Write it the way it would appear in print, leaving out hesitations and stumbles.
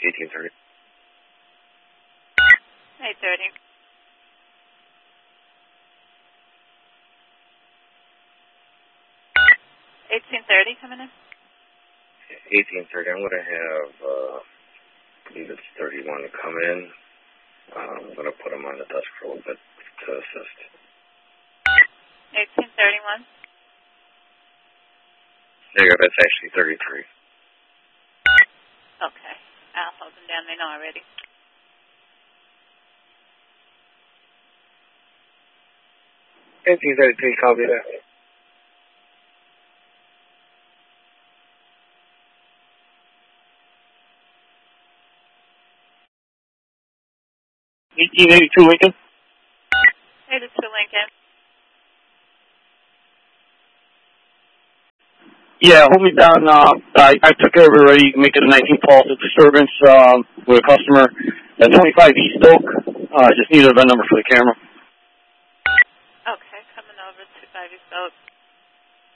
1830. 830. 1830 coming in. 1830. I'm going to have, I believe it's 31 to come in. I'm going to put him on the desk for a little bit to assist. 1831. There you go. That's actually 33. Okay. I'll hold them down. They know already. Copy that. Lincoln. 82 Lincoln. Yeah, hold me down. I took care of it already. Make it a 19 false disturbance with a customer at 25 East Oak. Just need a VIN number for the camera. Okay, coming over to 5 East Oak.